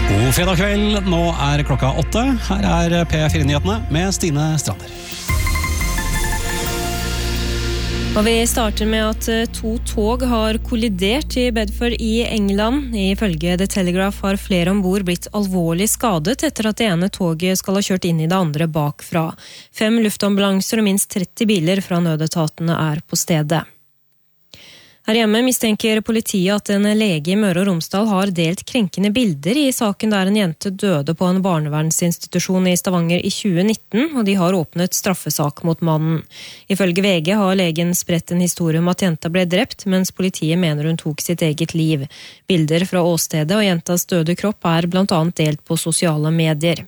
God fredag kveld, nå klokka 8. Her P4-nyhetene med Stine Strander. Og vi starter med at 2 tog har kollidert i Bedford i England. Ifølge The Telegraph har flere ombord blitt alvorlig skadet etter at det ene toget skal ha kjørt inn i det andre bakfra. 5 luftambulanser og minst 30 biler fra nødetatene på stedet. Her hjemme mistenker politiet at en lege i Møre og Romsdal har delt krenkende bilder i saken der en jente døde på en barnevernsinstitusjon i Stavanger i 2019, og de har åpnet straffesak mot mannen. Ifølge VG har legen spredt en historie om at jenta ble drept, mens politiet mener hun tok sitt eget liv. Bilder fra åstedet og jentas døde kropp blant annet delt på sosiale medier.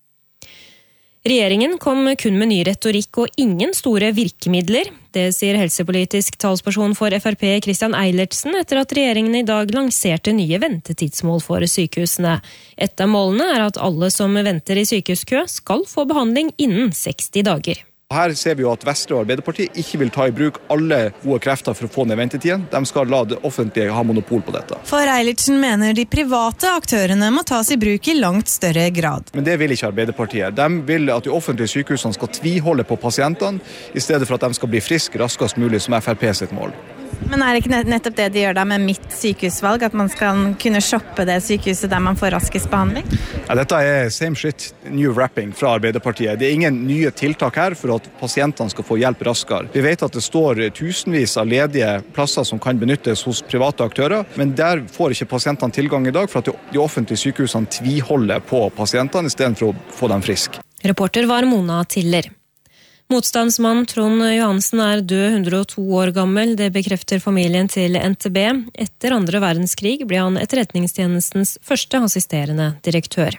Regjeringen kom kun med ny retorikk og ingen store virkemidler. Det sier helsepolitisk talsperson for FrP Christian Eilertsen etter at regjeringen i dag lanserte nye ventetidsmål for sykehusene. Et av målene at alle som venter i sykehuskø skal få behandling innen 60 dager. Her ser vi jo at Vestre og Arbeiderpartiet ikke vil ta i bruk alle gode krefter for å få ned ventetiden. De skal la det offentlige ha monopol på dette. For Eilertsen mener de private aktørene må tas i bruk i langt større grad. Men det vil ikke Arbeiderpartiet. De vil at de offentlige sykehusene skal tviholde på pasientene, i stedet for at de skal bli friske raskest mulig, som FrP sitt mål. Men det ikke nettopp det de gjør da med mitt sykehusvalg, at man skal kunne shoppe det sykehuset der man får raskest behandling? Ja, dette same shit, new wrapping fra Arbeiderpartiet. Det ingen nye tiltak her for at pasientene skal få hjelp raskere. Vi vet at det står tusenvis av ledige plasser som kan benyttes hos private aktører, men der får ikke pasientene tilgang i dag for at de offentlige sykehusene tviholder på pasientene i stedet for å få dem friske. Reporter var Mona Tiller. Motstandsmann Trond Johansen død 102 år gammel, det bekrefter familien til NTB. Etter andre verdenskrig ble han etterretningstjenestens første assisterende direktør.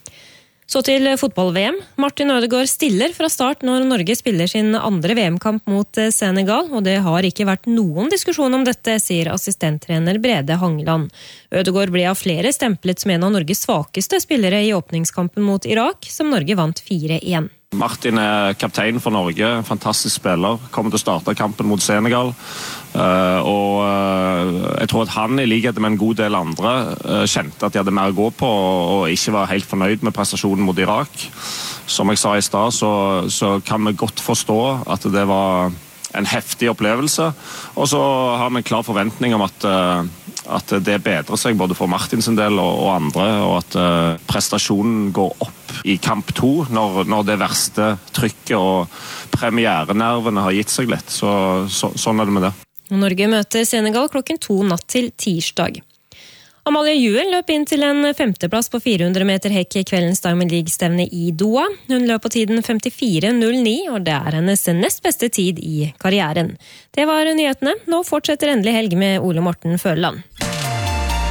Så til fotball-VM. Martin Ødegaard stiller fra start når Norge spiller sin andre VM-kamp mot Senegal, og det har ikke vært noen diskusjon om dette, sier assistenttrener Brede Hangeland. Ødegaard ble av flere stemplet som en av Norges svakeste spillere i åpningskampen mot Irak, som Norge vant 4-1. Martin kaptein for Norge, fantastisk spiller, kommer til å starte kampen mot Senegal. Og jeg tror at han i likhet med en god del andre kjente at de hadde mer å gå på og ikke var helt fornøyd med prestasjonen mot Irak. Som jeg sa i stad, så kan vi godt forstå at det var en heftig opplevelse, og så har vi en klar forventning om at det bedrer seg både for Martin sin del og andre, og at prestasjonen går opp i kamp 2 når det verste trykket og premierenervene har gitt seg litt. Sånn det med det. Norge møter Senegal klokken 2 natt til tirsdag. Amalie Juel løp inn til en 5. plass på 400 meter hekk i kveldens Diamond League-stevne i Doha. Hun løp på tiden 54.09, og det hennes nest beste tid i karrieren. Det var nyhetene. Nå fortsetter endelig helg med Ole Morten Følland.